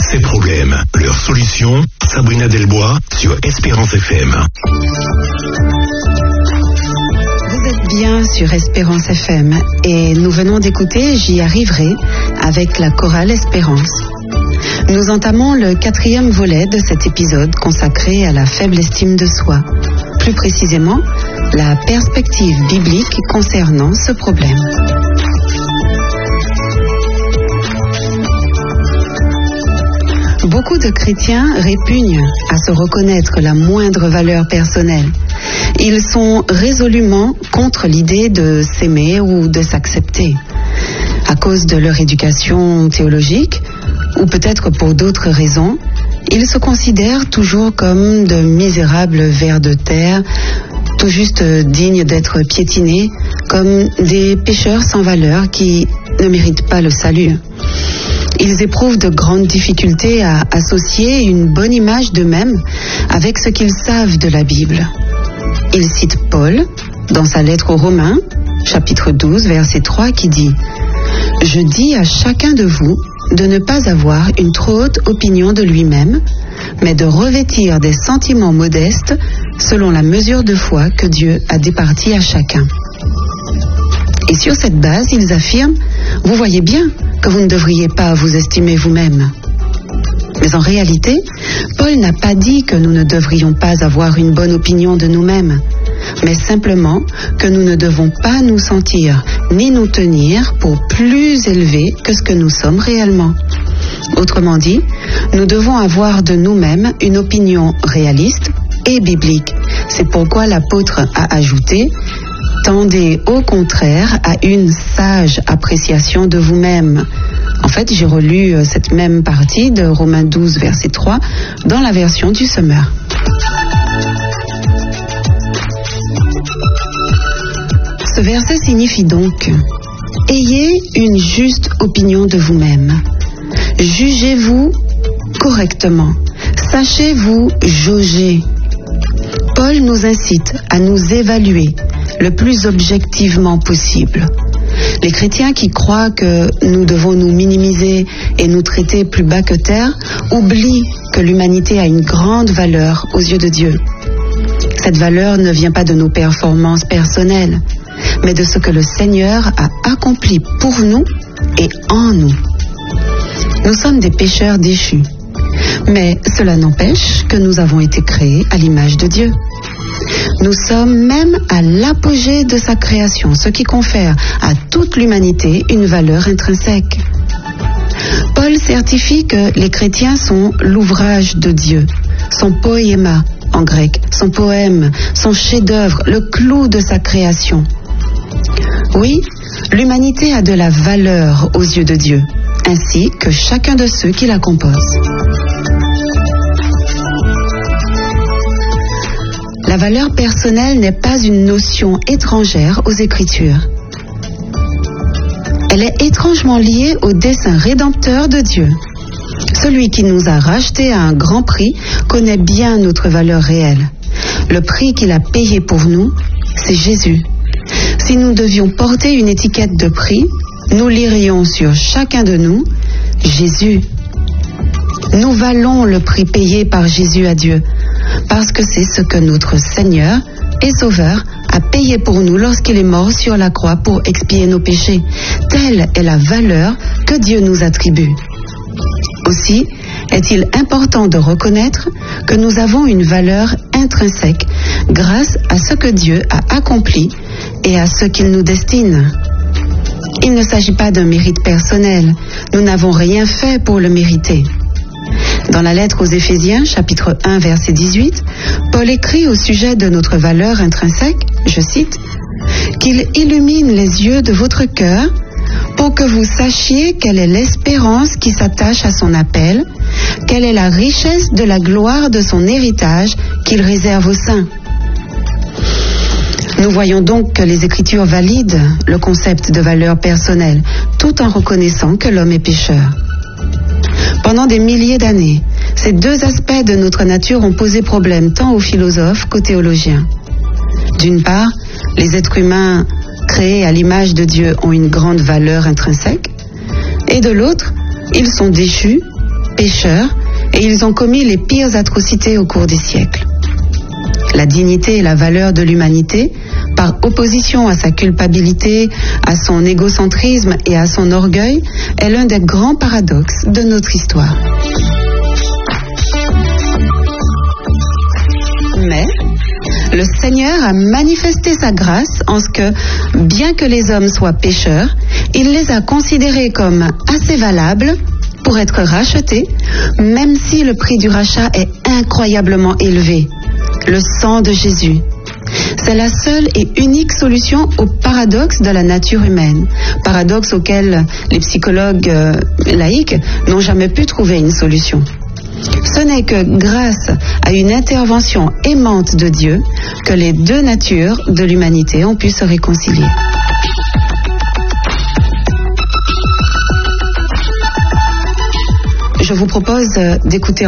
Ces problèmes, leurs solutions, Sabrina Delbois sur Espérance FM. Vous êtes bien sur Espérance FM et nous venons d'écouter J'y arriverai avec la chorale Espérance. Nous entamons le 4e volet de cet épisode consacré à la faible estime de soi. Plus précisément, la perspective biblique concernant ce problème. Beaucoup de chrétiens répugnent à se reconnaître la moindre valeur personnelle. Ils sont résolument contre l'idée de s'aimer ou de s'accepter. À cause de leur éducation théologique, ou peut-être pour d'autres raisons, ils se considèrent toujours comme de misérables vers de terre, tout juste dignes d'être piétinés, comme des pécheurs sans valeur qui ne méritent pas le salut. Ils éprouvent de grandes difficultés à associer une bonne image d'eux-mêmes avec ce qu'ils savent de la Bible. Ils citent Paul dans sa lettre aux Romains, chapitre 12, verset 3, qui dit « Je dis à chacun de vous de ne pas avoir une trop haute opinion de lui-même, mais de revêtir des sentiments modestes selon la mesure de foi que Dieu a départie à chacun. » Et sur cette base, ils affirment « Vous voyez bien que vous ne devriez pas vous estimer vous-même. » Mais en réalité, Paul n'a pas dit que nous ne devrions pas avoir une bonne opinion de nous-mêmes, mais simplement que nous ne devons pas nous sentir ni nous tenir pour plus élevés que ce que nous sommes réellement. Autrement dit, nous devons avoir de nous-mêmes une opinion réaliste et biblique. C'est pourquoi l'apôtre a ajouté « Tendez au contraire à une sage appréciation de vous-même ». En fait, j'ai relu cette même partie de Romains 12, verset 3, dans la version du Semeur. Ce verset signifie donc « Ayez une juste opinion de vous-même. Jugez-vous correctement. Sachez-vous jauger. » Paul nous incite à nous évaluer le plus objectivement possible. Les chrétiens qui croient que nous devons nous minimiser et nous traiter plus bas que terre oublient que l'humanité a une grande valeur aux yeux de Dieu. Cette valeur ne vient pas de nos performances personnelles, mais de ce que le Seigneur a accompli pour nous et en nous. Nous sommes des pécheurs déchus, mais cela n'empêche que nous avons été créés à l'image de Dieu. Nous sommes même à l'apogée de sa création, ce qui confère à toute l'humanité une valeur intrinsèque. Paul certifie que les chrétiens sont l'ouvrage de Dieu, son poéma en grec, son poème, son chef-d'œuvre, le clou de sa création. Oui, l'humanité a de la valeur aux yeux de Dieu, ainsi que chacun de ceux qui la composent. La valeur personnelle n'est pas une notion étrangère aux Écritures. Elle est étrangement liée au dessein rédempteur de Dieu. Celui qui nous a rachetés à un grand prix connaît bien notre valeur réelle. Le prix qu'il a payé pour nous, c'est Jésus. Si nous devions porter une étiquette de prix, nous lirions sur chacun de nous « Jésus ». Nous valons le prix payé par Jésus à Dieu, parce que c'est ce que notre Seigneur et Sauveur a payé pour nous lorsqu'il est mort sur la croix pour expier nos péchés. Telle est la valeur que Dieu nous attribue. Aussi, est-il important de reconnaître que nous avons une valeur intrinsèque grâce à ce que Dieu a accompli et à ce qu'il nous destine. Il ne s'agit pas d'un mérite personnel. Nous n'avons rien fait pour le mériter. Dans la lettre aux Éphésiens, chapitre 1, verset 18, Paul écrit au sujet de notre valeur intrinsèque, je cite, « Qu'il illumine les yeux de votre cœur pour que vous sachiez quelle est l'espérance qui s'attache à son appel, quelle est la richesse de la gloire de son héritage qu'il réserve aux saints. » Nous voyons donc que les Écritures valident le concept de valeur personnelle, tout en reconnaissant que l'homme est pécheur. Pendant des milliers d'années, ces deux aspects de notre nature ont posé problème tant aux philosophes qu'aux théologiens. D'une part, les êtres humains créés à l'image de Dieu ont une grande valeur intrinsèque, et de l'autre, ils sont déchus, pécheurs et ils ont commis les pires atrocités au cours des siècles. La dignité et la valeur de l'humanité, par opposition à sa culpabilité, à son égocentrisme et à son orgueil, est l'un des grands paradoxes de notre histoire. Mais le Seigneur a manifesté sa grâce en ce que, bien que les hommes soient pécheurs, il les a considérés comme assez valables pour être rachetés, même si le prix du rachat est incroyablement élevé, le sang de Jésus. C'est la seule et unique solution au paradoxe de la nature humaine, paradoxe auquel les psychologues laïcs n'ont jamais pu trouver une solution. Ce n'est que grâce à une intervention aimante de Dieu que les deux natures de l'humanité ont pu se réconcilier. Je vous propose d'écouter